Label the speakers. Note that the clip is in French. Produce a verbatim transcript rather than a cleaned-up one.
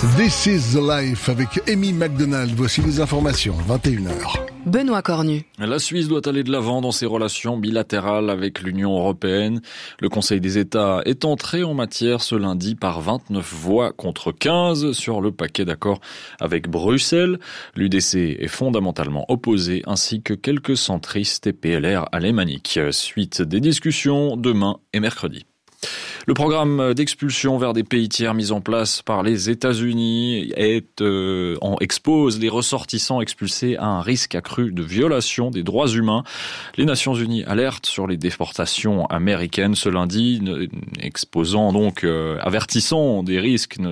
Speaker 1: This is the life avec Amy McDonald. Voici les informations, vingt et une heures.
Speaker 2: Benoît Cornu.
Speaker 3: La Suisse doit aller de l'avant dans ses relations bilatérales avec l'Union européenne. Le Conseil des États est entré en matière ce lundi par vingt-neuf voix contre quinze sur le paquet d'accords avec Bruxelles. L'U D C est fondamentalement opposé ainsi que quelques centristes et P L R alémaniques. Suite des discussions demain et mercredi. Le programme d'expulsion vers des pays tiers mis en place par les États-Unis est, euh, en expose les ressortissants expulsés à un risque accru de violation des droits humains. Les Nations Unies alertent sur les déportations américaines ce lundi, exposant donc, euh, avertissant des risques